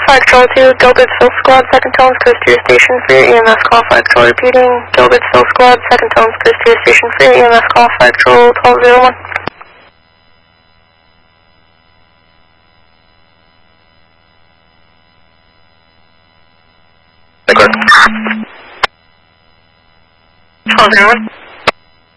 Fire Control 2, Gilbertsville Squad, second tones, clear to your station for your EMS call. Fire Control repeating, Gilbertsville Squad, second tones, clear to your station for your EMS call. Fire Control 1201. Record. 1201.